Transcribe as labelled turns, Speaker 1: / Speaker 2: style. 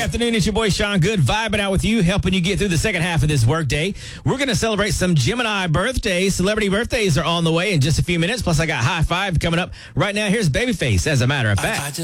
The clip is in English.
Speaker 1: afternoon. It's your boy Sean Good, vibing out with you, helping you get through the second half of this workday. We're going to celebrate some Gemini birthdays. Celebrity birthdays are on the way in just a few minutes. Plus, I got High Five coming up right now. Here's Babyface, as a matter of fact.